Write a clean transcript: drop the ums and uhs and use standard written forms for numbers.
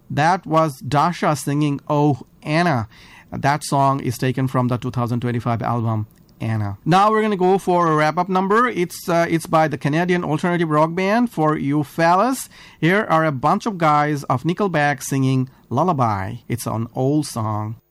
That was Dasha singing Oh Anna. That song is taken from the 2025 album Anna. Now we're going to go for a wrap-up number. It's by the Canadian alternative rock band For You Fellas. Here are a bunch of guys of Nickelback singing Lullaby. It's an old song.